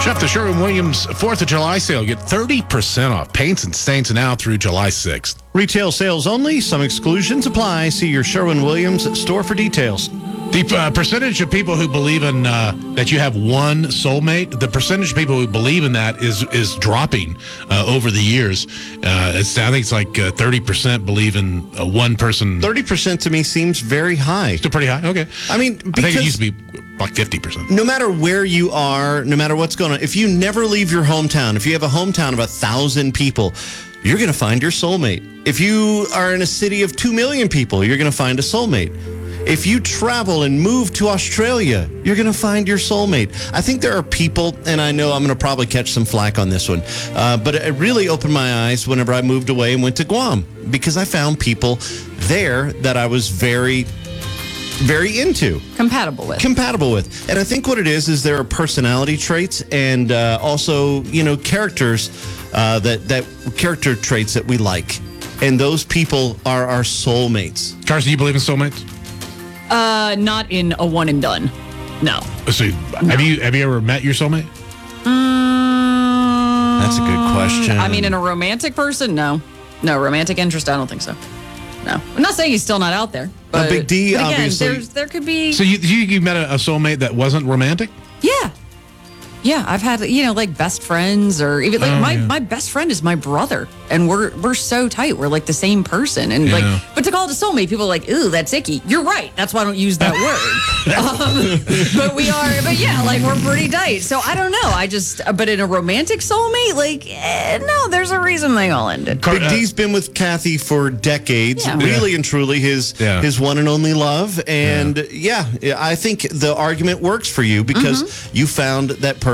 Shop the Sherwin-Williams 4th of July sale. Get 30% off paints and stains now through July 6th. Retail sales only. Some exclusions apply. See your Sherwin-Williams store for details. The percentage of people who believe in that you have one soulmate, the percentage of people who believe in that is dropping over the years. I think it's like 30% believe in one person. 30% to me seems very high. Still pretty high? Okay. I mean, I think it used to be like 50%. No matter where you are, no matter what's going on, if you never leave your hometown, if you have a hometown of 1,000 people, you're going to find your soulmate. If you are in a city of 2 million people, you're going to find a soulmate. If you travel and move to Australia, you're going to find your soulmate. I think there are people, and I know I'm going to probably catch some flack on this one, but it really opened my eyes whenever I moved away and went to Guam, because I found people there that I was very into. Compatible with. And I think what it is there are personality traits and also, characters, that character traits that we like. And those people are our soulmates. Carson, do you believe in soulmates? Not in a one and done. No. So, have you ever met your soulmate? That's a good question. I mean, in a romantic person, no. No, romantic interest, I don't think so. No. I'm not saying he's still not out there. But, Big D, but again, obviously. there could be... So you met a soulmate that wasn't romantic? Yeah. Yeah, I've had, like best friends or even my best friend is my brother and we're so tight. We're like the same person. And but to call it a soulmate, people are like, ooh, that's icky. You're right. That's why I don't use that word. But we're pretty tight. So I don't know. But in a romantic soulmate, no, there's a reason they all ended. Big D's been with Kathy for decades, really and truly his one and only love. And I think the argument works for you because you found that person